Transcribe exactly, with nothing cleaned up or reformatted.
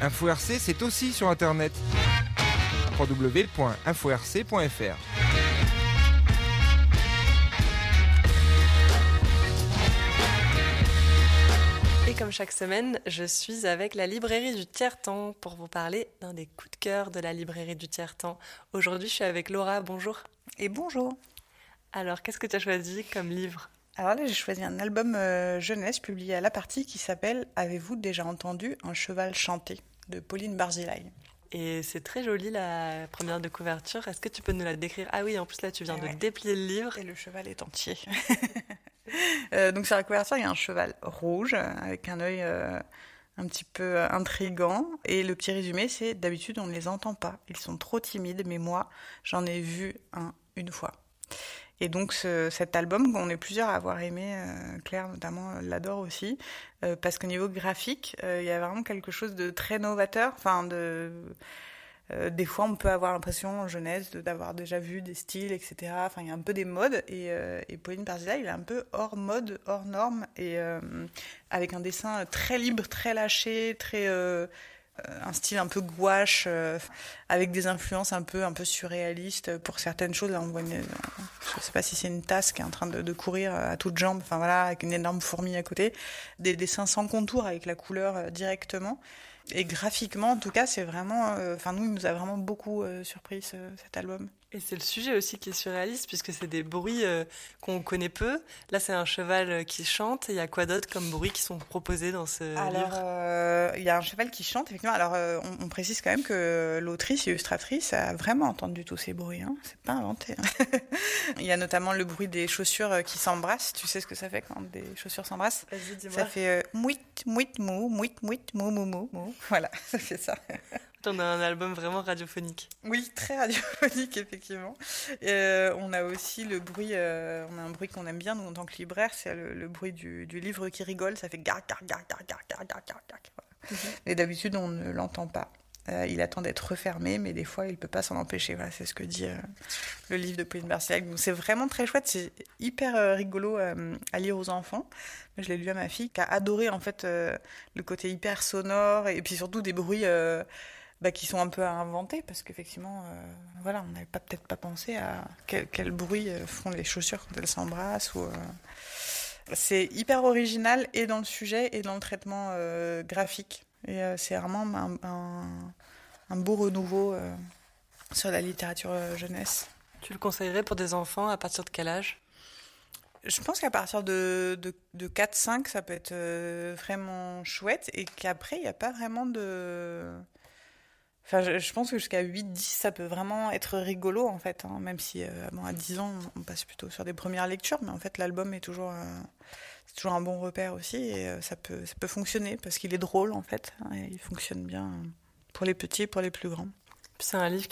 Info R C, c'est aussi sur Internet. w w w point info r c point f r. Et comme chaque semaine, je suis avec la librairie du Tiers-Temps pour vous parler d'un des coups de cœur de la librairie du Tiers-Temps. Aujourd'hui, je suis avec Laura. Bonjour. Et bonjour. Alors, qu'est-ce que tu as choisi comme livre ? Alors là, j'ai choisi un album euh, jeunesse publié à La Partie qui s'appelle « Avez-vous déjà entendu un cheval chanter ?» de Pauline Barzilai. Et c'est très joli la première de couverture. Est-ce que tu peux nous la décrire ? Ah oui, en plus là, tu viens ouais. de déplier le livre. Et le cheval est entier. euh, donc sur la couverture, il y a un cheval rouge avec un œil euh, un petit peu intriguant. Et le petit résumé, c'est « D'habitude, on ne les entend pas. Ils sont trop timides, mais moi, j'en ai vu un une fois. » Et donc ce, cet album, on est plusieurs à avoir aimé, euh, Claire notamment l'adore aussi, euh, parce qu'au niveau graphique, euh, il y a vraiment quelque chose de très novateur. Enfin, de, euh, des fois, on peut avoir l'impression en jeunesse de, d'avoir déjà vu des styles, et cetera. Enfin, il y a un peu des modes, et, euh, et Pauline Barzilai, il est un peu hors mode, hors norme, et euh, avec un dessin très libre, très lâché, très euh, un style un peu gouache, euh, avec des influences un peu un peu surréalistes pour certaines choses. Là, on voit une, je sais pas si c'est une tasse qui est en train de, de courir à toutes jambes, enfin voilà, avec une énorme fourmi à côté, des dessins sans contour avec la couleur euh, directement. Et graphiquement, en tout cas, c'est vraiment, enfin euh, nous, il nous a vraiment beaucoup euh, surpris ce, cet album. Et c'est le sujet aussi qui est surréaliste, puisque c'est des bruits euh, qu'on connaît peu. Là, c'est un cheval qui chante. Il y a quoi d'autre comme bruits qui sont proposés dans ce Alors, livre ? euh, il y a un cheval qui chante, effectivement. Alors, euh, on, on précise quand même que l'autrice et illustratrice a vraiment entendu tous ces bruits. Hein. C'est pas inventé. Hein. Il y a notamment le bruit des chaussures qui s'embrassent. Tu sais ce que ça fait quand des chaussures s'embrassent ? Vas-y, dis-moi. Ça fait euh, mouit, mouit, mou, mouit, mouit, mou, mou, mou, mou. Voilà, ça fait ça. On a un album vraiment radiophonique. Oui, très radiophonique, effectivement. Euh, on a aussi le bruit, euh, on a un bruit qu'on aime bien, nous, en tant que libraire, c'est le, le bruit du, du livre qui rigole, ça fait gar, gar, gar, gar, gar, gar, gar, gar, gar. Voilà. Mm-hmm. Et d'habitude, on ne l'entend pas. Euh, il attend d'être refermé, mais des fois, il ne peut pas s'en empêcher. Voilà, c'est ce que dit euh, le livre de Pauline Barzilai. Donc, c'est vraiment très chouette, c'est hyper euh, rigolo euh, à lire aux enfants. Je l'ai lu à ma fille, qui a adoré, en fait, euh, le côté hyper sonore, et puis surtout des bruits... Euh, Bah, qui sont un peu à inventer, parce qu'effectivement, euh, voilà, on n'avait pas, peut-être pas pensé à quel, quel bruit font les chaussures quand elles s'embrassent. Ou, euh... C'est hyper original, et dans le sujet, et dans le traitement euh, graphique. Et euh, c'est vraiment un, un, un beau renouveau euh, sur la littérature euh, jeunesse. Tu le conseillerais pour des enfants à partir de quel âge ? Je pense qu'à partir de, de, de quatre cinq, ça peut être euh, vraiment chouette, et qu'après, il n'y a pas vraiment de... Enfin, je, je pense que jusqu'à huit dix, ça peut vraiment être rigolo, en fait, hein, même si, euh, bon, à dix ans, on passe plutôt sur des premières lectures, mais en fait, l'album est toujours, euh, c'est toujours un bon repère aussi, et euh, ça peut, ça peut fonctionner, parce qu'il est drôle, en fait, hein, et il fonctionne bien pour les petits et pour les plus grands. C'est un livre